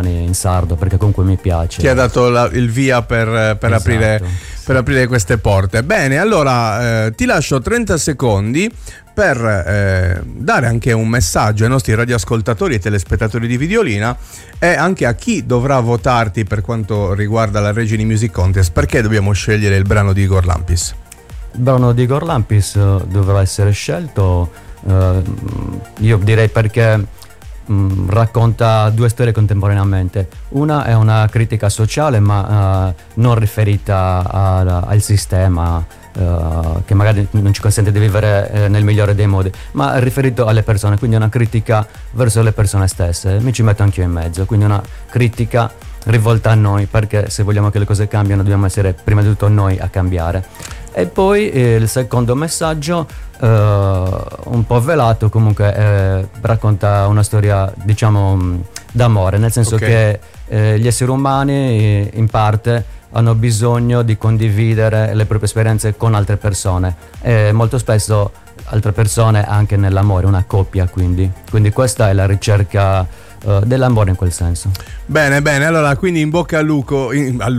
Romani in sardo, perché comunque mi piace. Ti ha dato il via per Esatto. aprire queste porte. Bene, allora ti lascio 30 secondi per dare anche un messaggio ai nostri radioascoltatori e telespettatori di Videolina, e anche a chi dovrà votarti per quanto riguarda la Regini Music Contest. Perché dobbiamo scegliere il brano di Igor Lampis? Il brano di Igor Lampis dovrà essere scelto, io direi perché racconta due storie contemporaneamente. Una è una critica sociale, ma non riferita al sistema, che magari non ci consente di vivere nel migliore dei modi, ma riferito alle persone, quindi una critica verso le persone stesse. Mi ci metto anch'io in mezzo, quindi una critica rivolta a noi, perché se vogliamo che le cose cambiano dobbiamo essere prima di tutto noi a cambiare. E poi il secondo messaggio, un po' velato, comunque racconta una storia, diciamo, d'amore, nel senso che gli esseri umani in parte hanno bisogno di condividere le proprie esperienze con altre persone, e molto spesso altre persone anche nell'amore, una coppia, quindi questa è la ricerca dell'amore in quel senso. Bene, allora quindi in bocca al lupo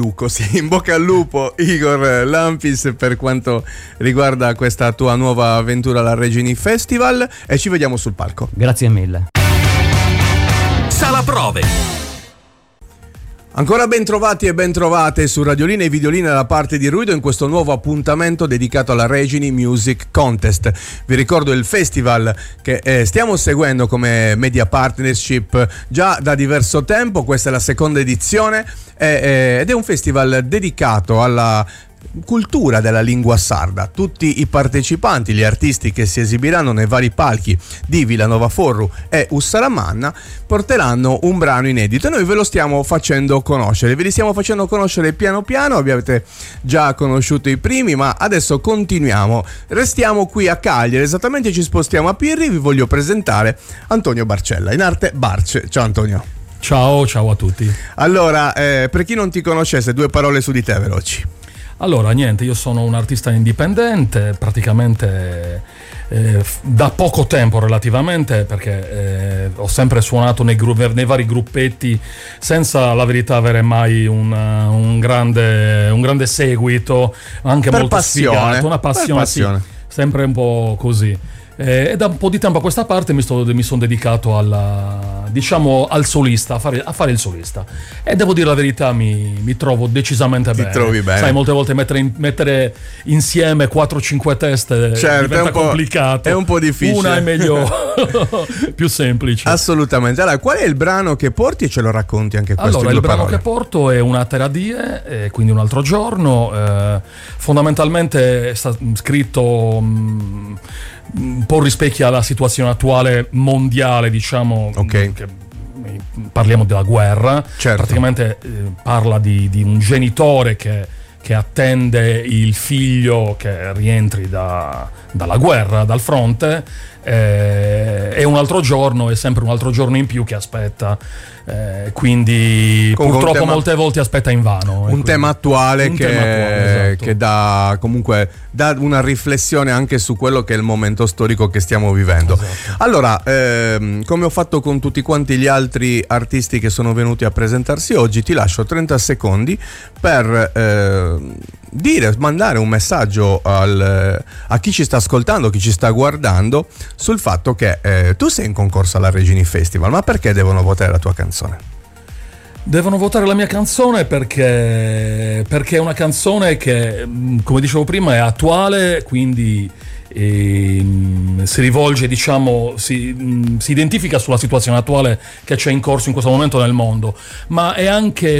Igor Lampis per quanto riguarda questa tua nuova avventura alla Regini Festival, e ci vediamo sul palco. Grazie mille. Sala prove. Ancora ben trovati e ben trovate su Radiolina e Videolina da parte di Ruido in questo nuovo appuntamento dedicato alla Regini Music Contest. Vi ricordo il festival che stiamo seguendo come media partnership già da diverso tempo. Questa è la seconda edizione ed è un festival dedicato alla cultura della lingua sarda. Tutti i partecipanti, gli artisti che si esibiranno nei vari palchi di Villanova Forru e Ussaramanna porteranno un brano inedito e noi ve lo stiamo facendo conoscere. Ve li stiamo facendo conoscere piano piano, avete già conosciuto i primi, ma adesso continuiamo. Restiamo qui a Cagliari, esattamente ci spostiamo a Pirri. Vi voglio presentare Antonio Barcella, in arte Barce. Ciao Antonio. Ciao a tutti. Allora, per chi non ti conoscesse, due parole su di te veloci. Allora, niente, io sono un artista indipendente, praticamente da poco tempo relativamente, perché ho sempre suonato nei vari gruppetti senza, la verità, avere mai un grande seguito, anche per molto passione, sfigato, una passione. Sì, sempre un po' così. E da un po' di tempo a questa parte mi sono dedicato al solista, a fare il solista, e devo dire la verità, mi trovo decisamente bene. Ti trovi bene? Sai, molte volte mettere insieme 4-5 teste diventa complicato. È un po' difficile. Una è meglio più semplice. Assolutamente. Allora, qual è il brano che porti e ce lo racconti anche questo? Allora, il brano che porto è Una terra die, quindi un altro giorno. Fondamentalmente è stato scritto un po' rispecchia la situazione attuale mondiale, diciamo, che parliamo della guerra. Certo. Praticamente parla di un genitore che attende il figlio che rientri dalla guerra, dal fronte, e un altro giorno è sempre un altro giorno in più che aspetta, quindi comunque purtroppo molte volte aspetta invano. Un tema attuale esatto. Che dà comunque una riflessione anche su quello che è il momento storico che stiamo vivendo. Esatto. Allora, come ho fatto con tutti quanti gli altri artisti che sono venuti a presentarsi oggi, ti lascio 30 secondi per mandare un messaggio a chi ci sta ascoltando, chi ci sta guardando, sul fatto che tu sei in concorso alla Regini Festival, ma perché devono votare la tua canzone? Devono votare la mia canzone perché è una canzone che, come dicevo prima, è attuale, quindi si rivolge, diciamo, si identifica sulla situazione attuale che c'è in corso in questo momento nel mondo, ma è anche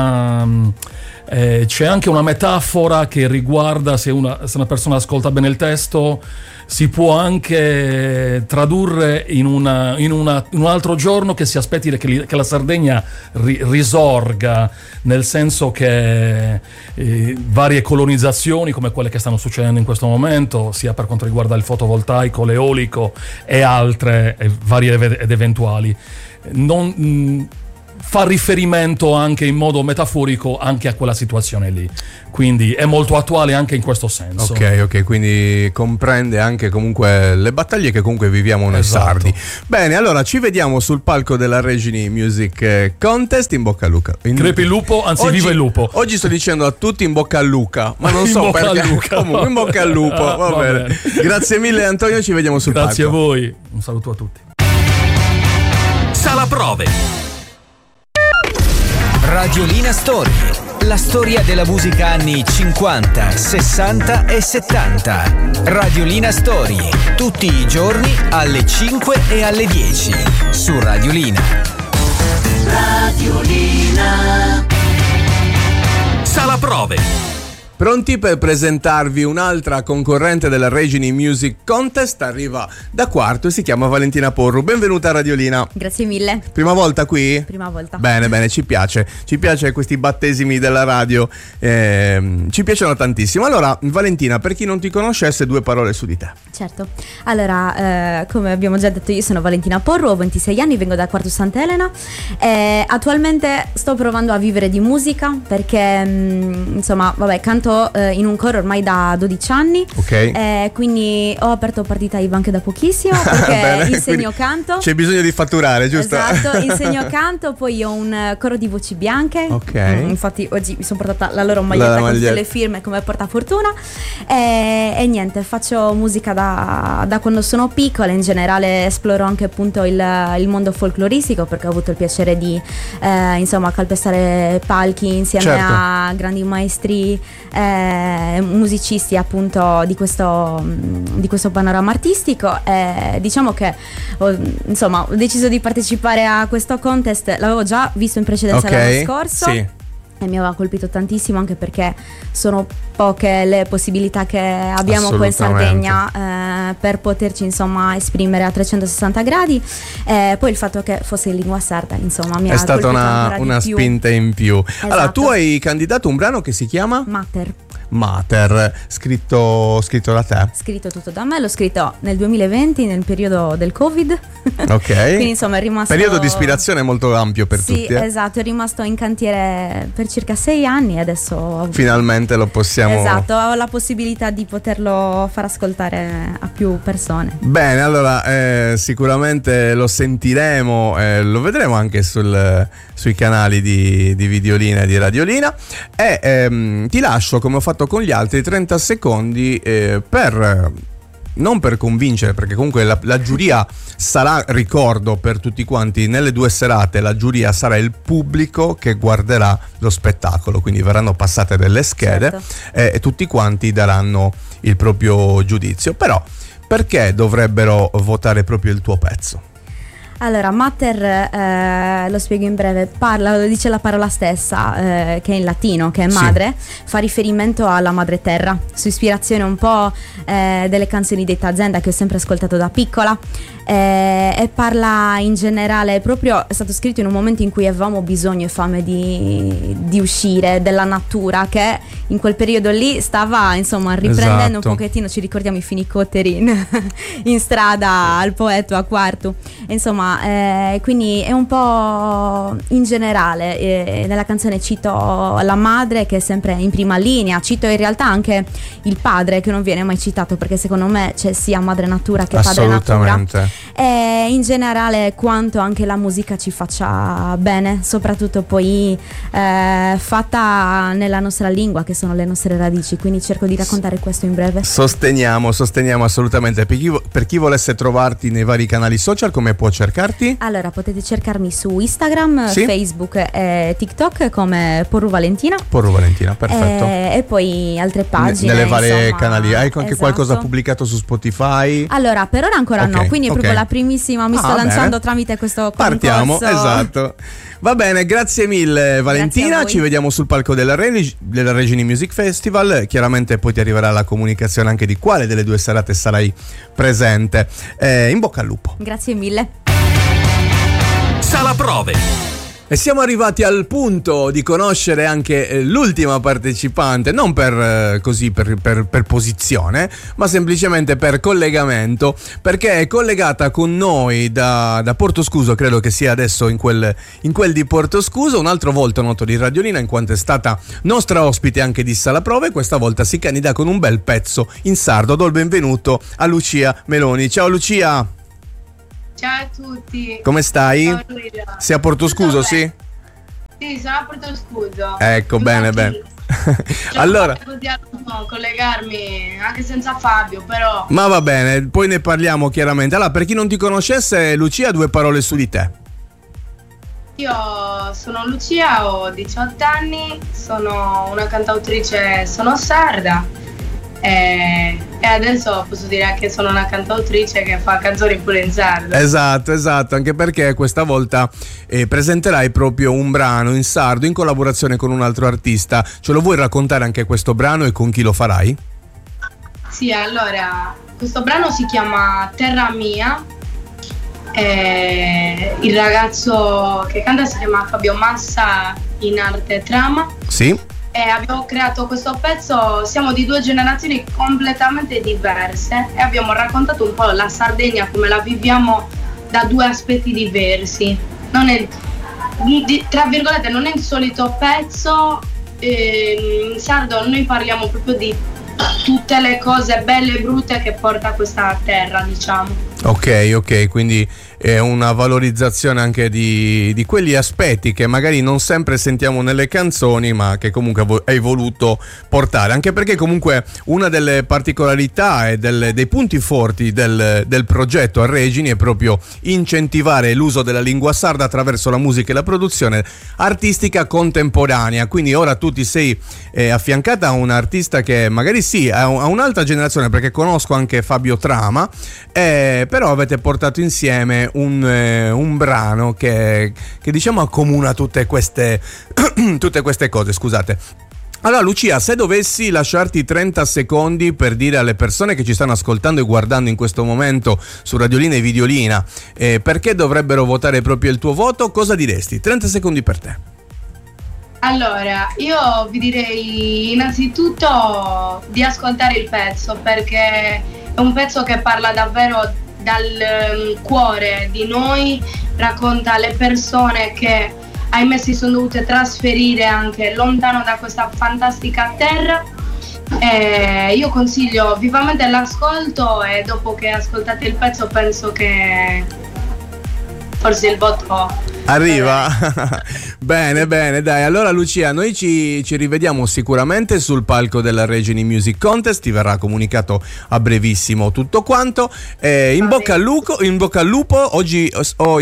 c'è anche una metafora che riguarda, se una persona ascolta bene il testo, si può anche tradurre in un altro giorno che si aspetti che la Sardegna risorga, nel senso che varie colonizzazioni come quelle che stanno succedendo in questo momento, sia per quanto riguarda il fotovoltaico, l'eolico e altre varie ed eventuali, fa riferimento anche in modo metaforico anche a quella situazione lì, quindi è molto attuale anche in questo senso. Ok, quindi comprende anche comunque le battaglie che comunque viviamo noi sardi. Bene, allora ci vediamo sul palco della Regini Music Contest. In bocca al lupo. Crepi il lupo, anzi oggi, viva il lupo. Oggi sto dicendo a tutti in bocca al Luca, ma non so perché. Comunque in bocca al lupo, va bene. Grazie mille Antonio, ci vediamo sul palco. Grazie a voi, un saluto a tutti. Sala Prove. Radiolina Story, la storia della musica anni 50, 60 e 70. Radiolina Story, tutti i giorni alle 5 e alle 10 su Radiolina. Radiolina. Sala Prove. Pronti per presentarvi un'altra concorrente della Regini Music Contest? Arriva da quarto e si chiama Valentina Porru. Benvenuta a Radiolina. Grazie mille. Prima volta qui? Prima volta. Bene, ci piace questi battesimi della radio, ci piacciono tantissimo. Allora Valentina, per chi non ti conoscesse, 2 parole su di te. Certo, allora come abbiamo già detto, io sono Valentina Porru, ho 26 anni, vengo da Quarto Sant'Elena attualmente sto provando a vivere di musica perché insomma canto in un coro ormai da 12 anni, quindi ho aperto partita IVA anche da pochissimo perché insegno canto. C'è bisogno di fatturare, giusto? Esatto, insegno canto, poi ho un coro di voci bianche, infatti oggi mi sono portata la loro maglietta con tutte le firme come portafortuna e niente, faccio musica da quando sono piccola, in generale esploro anche appunto il mondo folcloristico perché ho avuto il piacere di insomma calpestare palchi insieme a grandi maestri musicisti appunto di questo panorama artistico. Diciamo che ho deciso di partecipare a questo contest, l'avevo già visto in precedenza l'anno scorso, sì. E mi aveva colpito tantissimo anche perché sono poche le possibilità che abbiamo qua in Sardegna per poterci insomma esprimere a 360 gradi. Poi il fatto che fosse in lingua sarda insomma mi ha colpito ancora di più. Una spinta in più. Esatto. Allora tu hai candidato un brano che si chiama? Mater, scritto da te? Scritto tutto da me, l'ho scritto nel 2020 nel periodo del Covid. Quindi insomma è rimasto periodo di ispirazione molto ampio per tutti. Sì, esatto, è rimasto in cantiere per circa 6 anni e adesso finalmente lo possiamo. Esatto, ho la possibilità di poterlo far ascoltare a più persone. Bene, allora sicuramente lo sentiremo, lo vedremo anche sui canali di Videolina e di Radiolina e ti lascio, come ho fatto con gli altri, 30 secondi non per convincere, perché comunque la giuria sarà, ricordo per tutti quanti, nelle 2 serate la giuria sarà il pubblico che guarderà lo spettacolo, quindi verranno passate delle schede, certo. E tutti quanti daranno il proprio giudizio. Però perché dovrebbero votare proprio il tuo pezzo? Allora, Mater, lo spiego in breve, lo dice la parola stessa, che è in latino, che è madre, sì. Fa riferimento alla madre terra, su ispirazione un po' delle canzoni di Tazenda che ho sempre ascoltato da piccola, e parla in generale, proprio è stato scritto in un momento in cui avevamo bisogno e fame di uscire della natura, che in quel periodo lì stava insomma riprendendo un pochettino, ci ricordiamo i fenicotteri in strada al Poeto a Quartu, insomma. Quindi è un po' in generale, nella canzone cito la madre che è sempre in prima linea, cito in realtà anche il padre che non viene mai citato perché secondo me c'è sia madre natura che padre natura, e in generale quanto anche la musica ci faccia bene, soprattutto poi fatta nella nostra lingua che sono le nostre radici, quindi cerco di raccontare questo in breve. Sosteniamo assolutamente. Per chi volesse trovarti nei vari canali social, come può cercare? Allora potete cercarmi su Instagram, sì? Facebook e TikTok come Porru Valentina. Porru Valentina, perfetto. E poi altre pagine nelle varie insomma, canali. Hai anche qualcosa pubblicato su Spotify? Allora per ora ancora no, quindi è proprio la primissima, mi sto lanciando tramite questo concorso. Partiamo, esatto. Va bene, grazie mille Valentina, ci vediamo sul palco della Regini Music Festival. Chiaramente poi ti arriverà la comunicazione anche di quale delle 2 serate sarai presente. In bocca al lupo. Grazie mille. Sala Prove. E siamo arrivati al punto di conoscere anche l'ultima partecipante, non per posizione, ma semplicemente per collegamento, perché è collegata con noi da Portoscuso, credo che sia adesso in quel di Portoscuso, un altro volto noto di Radiolina in quanto è stata nostra ospite anche di Sala Prove. Questa volta si candida con un bel pezzo in sardo. Do il benvenuto a Lucia Meloni. Ciao Lucia! Ciao a tutti. Come stai? Ciao, sei a Portoscuso, sì? Sì, sono a Portoscuso. Ecco, bene. Allora, collegarmi anche senza Fabio, però. Ma va bene, poi ne parliamo chiaramente. Allora, per chi non ti conoscesse, Lucia, 2 parole su di te. Io sono Lucia, ho 18 anni, sono una cantautrice, sono sarda. E adesso posso dire che sono una cantautrice che fa canzoni pure in sardo. Esatto, anche perché questa volta presenterai proprio un brano in sardo in collaborazione con un altro artista. Ce lo vuoi raccontare anche questo brano e con chi lo farai? Sì, allora, questo brano si chiama Terra Mia. Il ragazzo che canta si chiama Fabio Massa, in arte trama. Sì. E abbiamo creato questo pezzo, siamo di 2 generazioni completamente diverse e abbiamo raccontato un po' la Sardegna come la viviamo da 2 aspetti diversi. Non è, tra virgolette, non è il solito pezzo, in sardo noi parliamo proprio di tutte le cose belle e brutte che porta questa terra, diciamo. Ok, quindi è una valorizzazione anche di quegli aspetti che magari non sempre sentiamo nelle canzoni, ma che comunque hai voluto portare, anche perché comunque una delle particolarità e dei punti forti del progetto a Regini è proprio incentivare l'uso della lingua sarda attraverso la musica e la produzione artistica contemporanea. Quindi ora tu ti sei affiancata a un artista che magari sì, a un'altra generazione, perché conosco anche Fabio Trama, però avete portato insieme un brano che diciamo accomuna tutte queste cose, scusate. Allora Lucia, se dovessi lasciarti 30 secondi per dire alle persone che ci stanno ascoltando e guardando in questo momento su Radiolina e Videolina perché dovrebbero votare proprio il tuo voto, cosa diresti? 30 secondi per te. Allora, io vi direi innanzitutto di ascoltare il pezzo, perché è un pezzo che parla davvero dal cuore di noi, racconta le persone che ahimè si sono dovute trasferire anche lontano da questa fantastica terra. Io consiglio vivamente l'ascolto e dopo che ascoltate il pezzo penso che forse il voto arriva. Bene, dai. Allora Lucia, noi ci rivediamo sicuramente sul palco della Regini Music Contest, ti verrà comunicato a brevissimo tutto quanto. In bocca al lupo. Oggi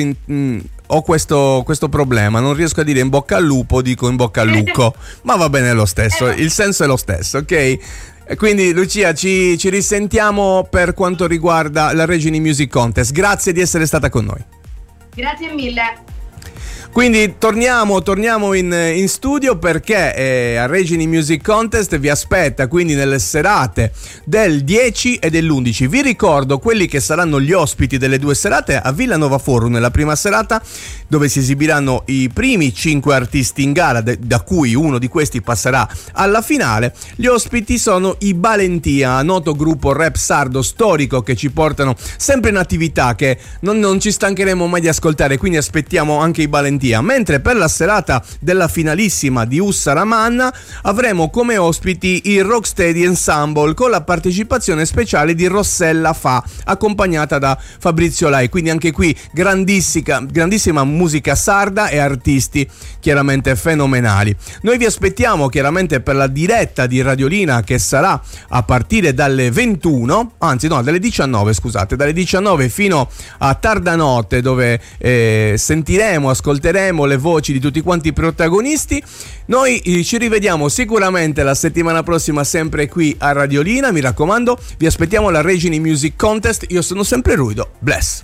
ho questo problema, non riesco a dire in bocca al lupo, dico in bocca al luco, ma va bene lo stesso, il senso è lo stesso, ok? E quindi Lucia, ci risentiamo per quanto riguarda la Regini Music Contest. Grazie di essere stata con noi. Grazie mille. Quindi torniamo in studio perché a Regini Music Contest vi aspetta quindi nelle serate del 10 e dell'11. Vi ricordo quelli che saranno gli ospiti delle 2 serate a Villanova Forum, nella prima serata dove si esibiranno i primi 5 artisti in gara, da cui uno di questi passerà alla finale. Gli ospiti sono i Balentia, noto gruppo rap sardo storico che ci portano sempre in attività, che non ci stancheremo mai di ascoltare, quindi aspettiamo anche i Balentia. Mentre per la serata della finalissima di Ussaramanna avremo come ospiti il Rocksteady Ensemble con la partecipazione speciale di Rossella Fa, accompagnata da Fabrizio Lai. Quindi anche qui grandissima musica sarda e artisti chiaramente fenomenali. Noi vi aspettiamo chiaramente per la diretta di Radiolina, che sarà a partire dalle 21, anzi no, dalle 19, scusate, dalle 19 fino a tarda notte, dove ascolteremo le voci di tutti quanti i protagonisti. Noi ci rivediamo sicuramente la settimana prossima sempre qui a Radiolina, mi raccomando, vi aspettiamo alla Regini Music Contest. Io sono sempre Ruido. Bless.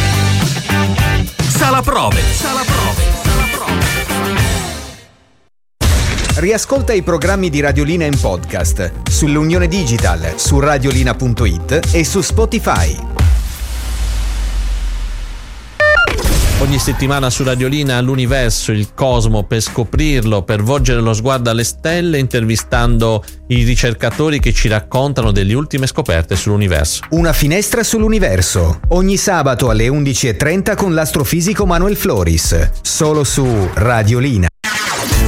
Sala Prove. Riascolta i programmi di Radiolina in podcast sull'Unione Digital, su radiolina.it e su Spotify. Ogni settimana su Radiolina l'universo, il cosmo, per scoprirlo, per volgere lo sguardo alle stelle, intervistando i ricercatori che ci raccontano delle ultime scoperte sull'universo. Una finestra sull'universo, ogni sabato alle 11:30 con l'astrofisico Manuel Floris, solo su Radiolina.